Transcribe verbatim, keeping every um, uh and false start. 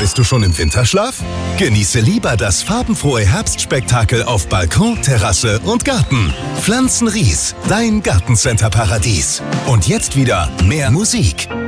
bist du schon im Winterschlaf? Genieße lieber das farbenfrohe Herbstspektakel auf Balkon, Terrasse und Garten. Pflanzenries, dein Gartencenter-Paradies. Und jetzt wieder mehr Musik.